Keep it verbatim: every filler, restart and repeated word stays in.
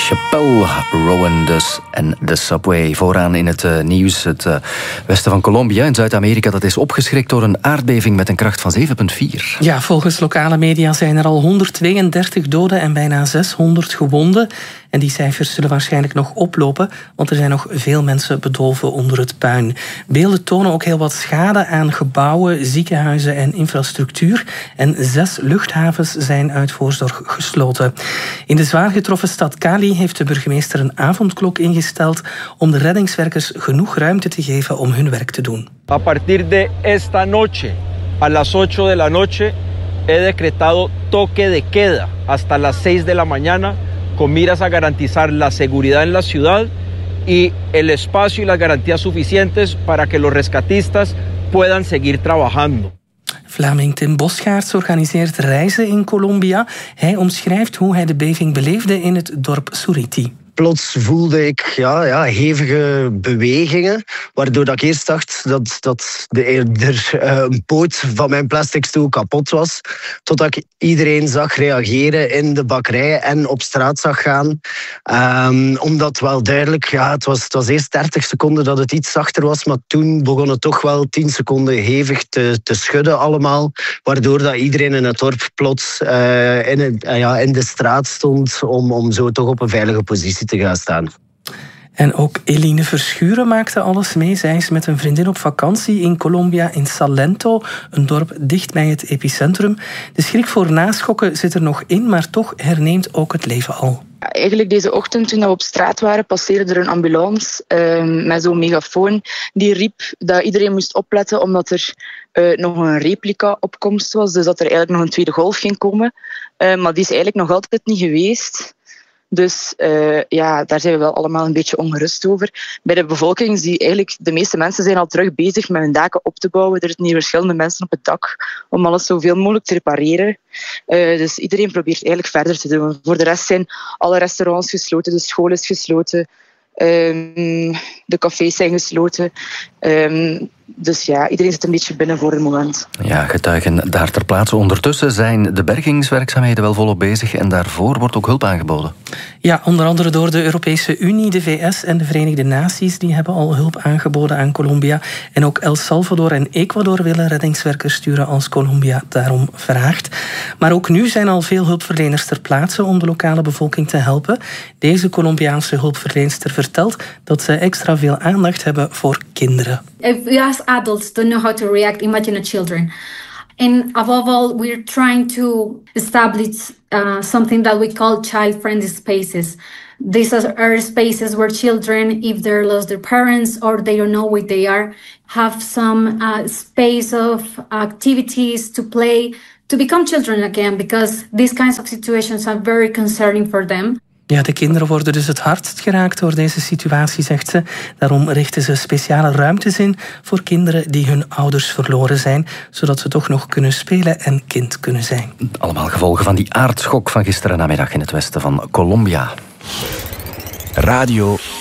Chappelle, Rowan dus en The Subway. Vooraan in het uh, nieuws, het uh, westen van Colombia in Zuid-Amerika, dat is opgeschrikt door een aardbeving met een kracht van zeven komma vier. Ja, volgens lokale media zijn er al honderdtweeëndertig doden en bijna zeshonderd gewonden. En die cijfers zullen waarschijnlijk nog oplopen, want er zijn nog veel mensen bedolven onder het puin. Beelden tonen ook heel wat schade aan gebouwen, ziekenhuizen en infrastructuur. En zes luchthavens zijn uit voorzorg gesloten. In de zwaar getroffen stad Cali heeft de burgemeester een avondklok ingesteld om de reddingswerkers genoeg ruimte te geven om hun werk te doen. A partir de esta noche, a las ocho de la noche, he decretado toque de queda hasta las seis de la mañana, con miras a garantizar la seguridad en la ciudad y el espacio y las garantías suficientes para que los rescatistas puedan seguir trabajando. Vlaming Tim Bosgaerts organiseert reizen in Colombia. Hij omschrijft hoe hij de beving beleefde in het dorp Suriti. Plots voelde ik ja, ja, hevige bewegingen, waardoor dat ik eerst dacht dat, dat de, er uh, een poot van mijn plastic stoel kapot was. Totdat ik iedereen zag reageren in de bakkerij en op straat zag gaan. Um, omdat wel duidelijk, ja, het was, het was eerst dertig seconden dat het iets zachter was, maar toen begon het toch wel tien seconden hevig te, te schudden allemaal, waardoor dat iedereen in het dorp plots uh, in, het, uh, ja, in de straat stond om, om zo toch op een veilige positie te gaan staan. En ook Eline Verschuren maakte alles mee. Zij is met een vriendin op vakantie in Colombia, in Salento, een dorp dicht bij het epicentrum. De schrik voor naschokken zit er nog in, maar toch herneemt ook het leven al. Ja, eigenlijk deze ochtend, toen we op straat waren, passeerde er een ambulance uh, met zo'n megafoon. Die riep dat iedereen moest opletten, omdat er uh, nog een replica-opkomst was. Dus dat er eigenlijk nog een tweede golf ging komen. Uh, maar die is eigenlijk nog altijd niet geweest. Dus uh, ja, daar zijn we wel allemaal een beetje ongerust over. Bij de bevolking, die eigenlijk, de meeste mensen zijn al terug bezig met hun daken op te bouwen. Er zitten hier verschillende mensen op het dak om alles zoveel mogelijk te repareren. Uh, dus iedereen probeert eigenlijk verder te doen. Voor de rest zijn alle restaurants gesloten, de school is gesloten. Um, de cafés zijn gesloten. Um, dus ja, iedereen zit een beetje binnen voor het moment. Ja, getuigen daar ter plaatse. Ondertussen zijn de bergingswerkzaamheden wel volop bezig en daarvoor wordt ook hulp aangeboden. Ja, onder andere door de Europese Unie, de V S en de Verenigde Naties. Die hebben al hulp aangeboden aan Colombia. En ook El Salvador en Ecuador willen reddingswerkers sturen als Colombia daarom vraagt. Maar ook nu zijn al veel hulpverleners ter plaatse om de lokale bevolking te helpen. Deze Colombiaanse hulpverlenster vertelt dat ze extra veel aandacht hebben voor kinderen. If we as adults don't know how to react, imagine children. And above all, we're trying to establish uh, something that we call child-friendly spaces. These are spaces where children, if they lost their parents or they don't know where they are, have some uh, space of activities to play, to become children again, because these kinds of situations are very concerning for them. Ja, de kinderen worden dus het hardst geraakt door deze situatie, zegt ze. Daarom richten ze speciale ruimtes in voor kinderen die hun ouders verloren zijn, zodat ze toch nog kunnen spelen en kind kunnen zijn. Allemaal gevolgen van die aardschok van gisteren namiddag in het westen van Colombia. Radio